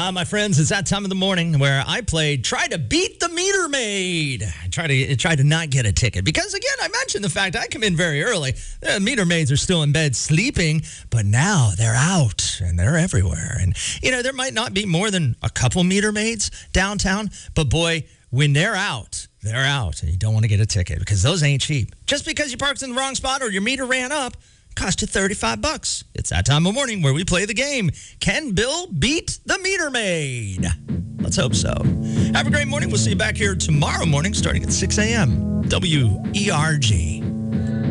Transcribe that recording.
My friends, it's that time of the morning where I try to beat the meter maid. I try to not get a ticket because, again, I mentioned the fact I come in very early. The meter maids are still in bed sleeping, but now they're out and they're everywhere. And, there might not be more than a couple meter maids downtown, but boy, when they're out, and you don't want to get a ticket because those ain't cheap. Just because you parked in the wrong spot or your meter ran up, cost you $35. It's that time of morning where we play the game. Can Bill beat the meter maid? Let's hope so. Have a great morning. We'll see you back here tomorrow morning starting at 6 a.m. WERG.